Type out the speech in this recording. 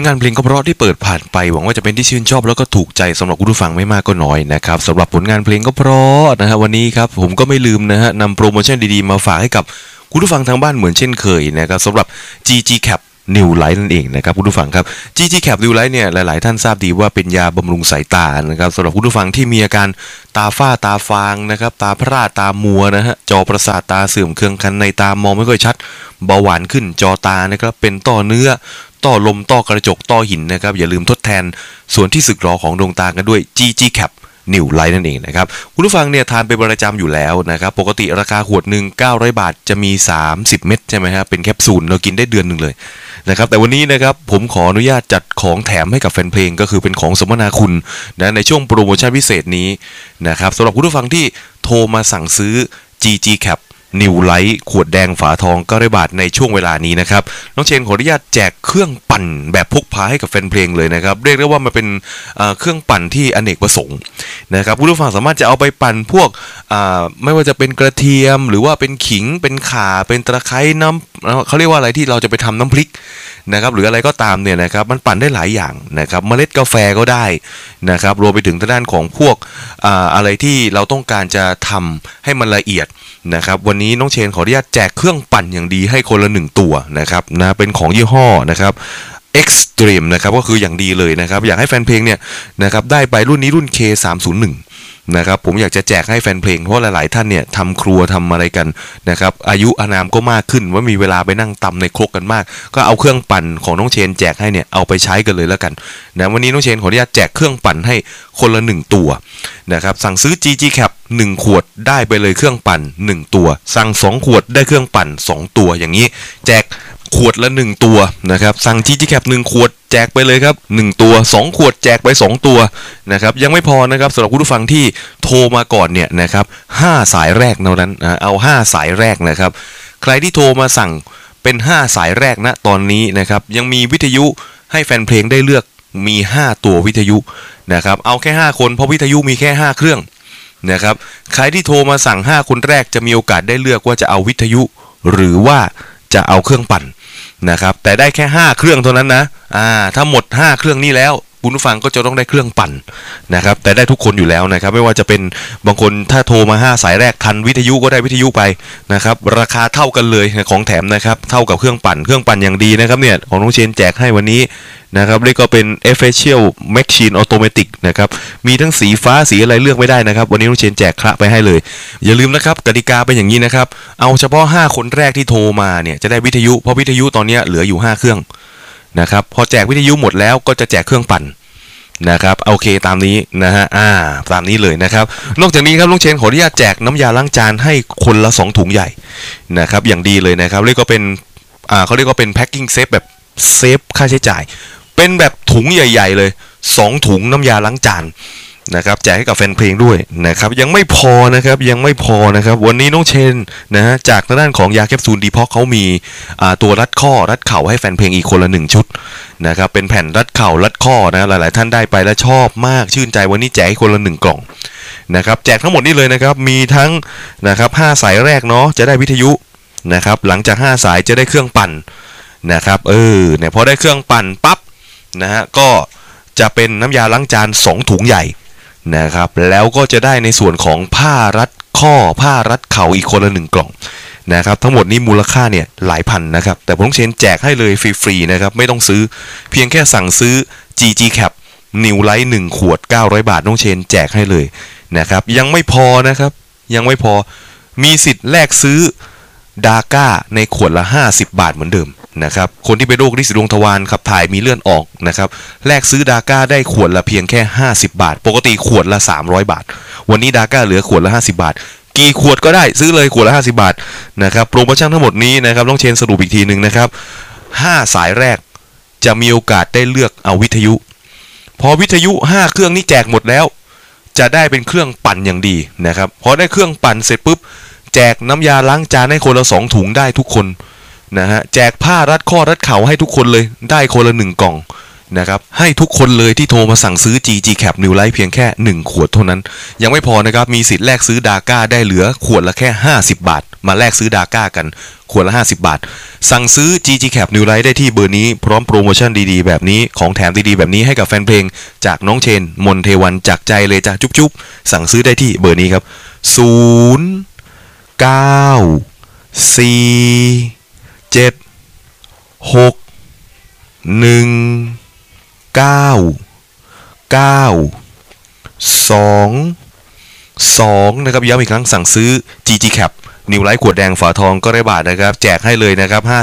งานเพลงก็เพราะที่เปิดผ่านไปหวังว่าจะเป็นที่ชื่นชอบแล้วก็ถูกใจสำหรับคุณผู้ฟังไม่มากก็น้อยนะครับสำหรับผลงานเพลงก็เพราะนะฮะวันนี้ครับผมก็ไม่ลืมนะฮะนำโปรโมชั่นดีๆมาฝากให้กับคุณผู้ฟังทางบ้านเหมือนเช่นเคยนะครับสำหรับ GG Cap New Light นั่นเองนะครับคุณผู้ฟังครับ GG Cap New Light เนี่ยหลายๆท่านทราบดีว่าเป็นยาบำรุงสายตานะครับสำหรับคุณผู้ฟังที่มีอาการตาฝ้าตาฟางนะครับตาพร่าตามัวนะฮะจอประสาทตาเสื่อมเคืองคันในตามองไม่ค่อยชัดเบาหวานขึ้นจอตานะครับเป็นต้อเนื้อต้อลมต้อกระจกต้อหินนะครับอย่าลืมทดแทนส่วนที่สึกหรอของดวงตากันด้วย GG Cap New Light นั่นเองนะครับคุณผู้ฟังเนี่ยทานเป็นประจำอยู่แล้วนะครับปกติราคาขวดหนึ่ง900 บาทจะมี30เม็ดใช่ไหมครับเป็นแคปซูลเรากินได้เดือนหนึ่งเลยนะครับแต่วันนี้นะครับผมขออนุญาตจัดของแถมให้กับแฟนเพลงก็คือเป็นของสมนาคุณนะในช่วงโปรโมชั่นพิเศษนี้นะครับสำหรับคุณผู้ฟังที่โทรมาสั่งซื้อ GG Cap New Light ขวดแดงฝาทอง900 บาทในช่วงเวลานี้นะครับน้องเชนขออนุญาตแจกเครื่องปั่นแบบพกพาให้กับแฟนเพลงเลยนะครับเรียกได้ว่ามันเป็นเครื่องปั่นที่อเนกประสงค์นะครับผู้ฟังสามารถจะเอาไปปั่นพวกไม่ว่าจะเป็นกระเทียมหรือว่าเป็นขิงเป็นข่าเป็นตะไคร้น้ำเขาเรียกว่าอะไรที่เราจะไปทำน้ำพริกนะครับหรืออะไรก็ตามเนี่ยนะครับมันปั่นได้หลายอย่างนะครับเมล็ดกาแฟก็ได้นะครับรวมไปถึงทางด้านของพวกอะไรที่เราต้องการจะทำให้มันละเอียดนะครับวันนี้น้องเชนขออนุญาตแจกเครื่องปั่นอย่างดีให้คนละ1ตัวนะครับนะเป็นของยี่ห้อนะครับ Extreme นะครับก็คืออย่างดีเลยนะครับอยากให้แฟนเพลงเนี่ยนะครับได้ไปรุ่นนี้รุ่น K301นะครับผมอยากจะแจกให้แฟนเพลงเพราะหลายๆท่านเนี่ยทำครัวทำอะไรกันนะครับอายุอานามก็มากขึ้นว่ามีเวลาไปนั่งตำในครกกันมากก็เอาเครื่องปั่นของน้องเชนแจกให้เนี่ยเอาไปใช้กันเลยแล้วกันนะวันนี้น้องเชนขออนุญาตแจกเครื่องปั่นให้คนละ1ตัวนะครับสั่งซื้อ GG Cap 1 ขวดได้ไปเลยเครื่องปั่น1ตัวสั่ง2 ขวดได้เครื่องปั่น2ตัวอย่างนี้แจกขวดละ1ตัวนะครับสั่ง GG Cap 1 ขวดแจกไปเลยครับ1ตัว2 ขวดแจกไป2ตัวนะครับยังไม่พอนะครับสำหรับผู้ฟังที่โทรมาก่อนเนี่ยนะครับ5สายแรกเท่านั้นเอา5สายแรกนะครับใครที่โทรมาสั่งเป็น5สายแรกนะตอนนี้นะครับยังมีวิทยุให้แฟนเพลงได้เลือกมี5ตัววิทยุนะครับเอาแค่5คนเพราะวิทยุมีแค่5เครื่องนะครับใครที่โทรมาสั่ง5คนแรกจะมีโอกาสได้เลือกว่าจะเอาวิทยุหรือว่าจะเอาเครื่องปั่นนะครับแต่ได้แค่5เครื่องเท่านั้นนะถ้าหมด5เครื่องนี้แล้วคุณผู้ฟังก็จะต้องได้เครื่องปั่นนะครับแต่ได้ทุกคนอยู่แล้วนะครับไม่ว่าจะเป็นบางคนถ้าโทรมา5สายแรกทันวิทยุก็ได้วิทยุไปนะครับราคาเท่ากันเลยของแถมนะครับเท่ากับเครื่องปั่นอย่างดีนะครับเนี่ยของน้องเชนแจกให้วันนี้นะครับเรียกก็เป็น Official Machine Automatic นะครับมีทั้งสีฟ้าสีอะไรเลือกไม่ได้นะครับวันนี้น้องเชนแจกคละไปให้เลยอย่าลืมนะครับกติกาเป็นอย่างนี้นะครับเอาเฉพาะ5คนแรกที่โทรมาเนี่ยจะได้วิทยุเพราะวิทยุตอนนี้เหลืออยู่5เครื่องนะครับพอแจกวิทยุหมดแล้วก็จะแจกเครื่องปั่นนะครับโอเคตามนี้นะฮะตามนี้เลยนะครับนอกจากนี้ครับลุงเชนขออนุญาตแจกน้ำยาล้างจานให้คนละ2ถุงใหญ่นะครับอย่างดีเลยนะครับเรียกก็เป็นเขาเรียกว่าเป็นแพ็คกิ้งเซฟแบบเซฟค่าใช้จ่ายเป็นแบบถุงใหญ่ๆเลย2ถุงน้ำยาล้างจานนะครับแจกให้กับแฟนเพลงด้วยนะครับยังไม่พอนะครับวันนี้น้องเชนนะฮะจากทางด้านของยาแคปซูลดีพ็อกเขามีตัวรัดข้อรัดเข่าให้แฟนเพลงอีกคนละ1ชุดนะครับเป็นแผ่นรัดเข่ารัดข้อนะหลายๆท่านได้ไปแล้วชอบมากชื่นใจวันนี้แจกให้คนละ1กล่องนะครับแจกทั้งหมดนี้เลยนะครับมีทั้งนะครับ5สายแรกเนาะจะได้วิทยุนะครับหลังจาก5สายจะได้เครื่องปั่นนะครับเนี่ยพอได้เครื่องปั่นปั๊บนะฮะก็จะเป็นน้ำยาล้างจาน2ถุงใหญ่นะครับแล้วก็จะได้ในส่วนของผ้ารัดข้อผ้ารัดเข่าอีกคนละ1กล่องนะครับทั้งหมดนี้มูลค่าเนี่ยหลายพันนะครับแต่ผมเชนแจกให้เลยฟรีๆนะครับไม่ต้องซื้อเพียงแค่สั่งซื้อ GG Cap New Light 1 ขวด900 บาทน้องเชนแจกให้เลยนะครับยังไม่พอนะครับยังไม่พอมีสิทธิ์แลกซื้อดาก้าในขวดละ50 บาทเหมือนเดิมนะครับคนที่เป็นโรคริดสีดวงทวารขับถ่ายมีเลือดออกนะครับแลกซื้อดาก้าได้ขวดละเพียงแค่50 บาทปกติขวดละ300 บาทวันนี้ดาก้าเหลือขวดละ50 บาทกี่ขวดก็ได้ซื้อเลยขวดละ50 บาทนะครับโปรโมชั่นทั้งหมดนี้นะครับต้องเชนสรุปอีกทีนึงนะครับ5สายแรกจะมีโอกาสได้เลือกเอาวิทยุพอวิทยุ5เครื่องนี้แจกหมดแล้วจะได้เป็นเครื่องปั่นอย่างดีนะครับพอได้เครื่องปั่นเสร็จปุ๊บแจกน้ำยาล้างจานให้คนละ2ถุงได้ทุกคนนะฮะแจกผ้ารัดข้อรัดเข่าให้ทุกคนเลยได้คนละ1กล่องนะครับให้ทุกคนเลยที่โทรมาสั่งซื้อ GG Cap New Life เพียงแค่1ขวดเท่านั้นยังไม่พอนะครับมีสิทธิ์แลกซื้อดาก้าได้เหลือขวดละแค่50บาทมาแลกซื้อดาก้ากันขวดละ50บาทสั่งซื้อ GG Cap New Life ได้ที่เบอร์นี้พร้อมโปรโมชั่นดีๆแบบนี้ของแถมดีๆแบบนี้ให้กับแฟนเพลงจากน้องเชนมนเทวันจากใจเลยจ้ะจุ๊บๆสั่งซื้อได้ที่เบอร์นี้ครับ0 9 4 7 6 1 9 9 2 2นะครับย้ำอีกครั้งสั่งซื้อ GG Cap New Life ขวดแดงฝาทองก็ได้บาทนะครับแจกให้เลยนะครับ